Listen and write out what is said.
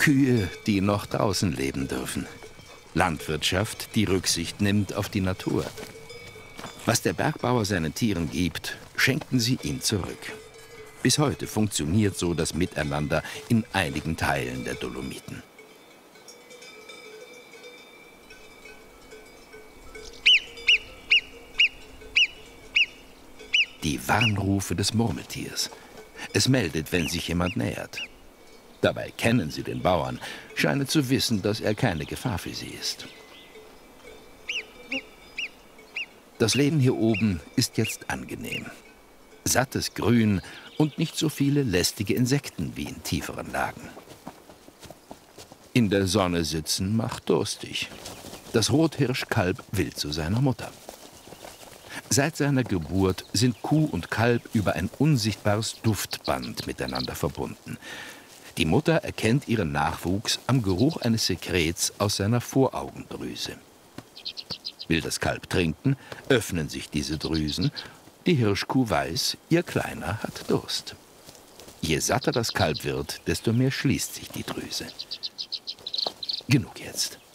Kühe, die noch draußen leben dürfen. Landwirtschaft, die Rücksicht nimmt auf die Natur. Was der Bergbauer seinen Tieren gibt, schenken sie ihm zurück. Bis heute funktioniert so das Miteinander in einigen Teilen der Dolomiten. Die Warnrufe des Murmeltiers. Es meldet, wenn sich jemand nähert. Dabei kennen sie den Bauern, scheinen zu wissen, dass er keine Gefahr für sie ist. Das Leben hier oben ist jetzt angenehm. Sattes Grün und nicht so viele lästige Insekten wie in tieferen Lagen. In der Sonne sitzen macht durstig. Das Rothirschkalb will zu seiner Mutter. Seit seiner Geburt sind Kuh und Kalb über ein unsichtbares Duftband miteinander verbunden. Die Mutter erkennt ihren Nachwuchs am Geruch eines Sekrets aus seiner Voraugendrüse. Will das Kalb trinken, öffnen sich diese Drüsen. Die Hirschkuh weiß, ihr Kleiner hat Durst. Je satter das Kalb wird, desto mehr schließt sich die Drüse. Genug jetzt.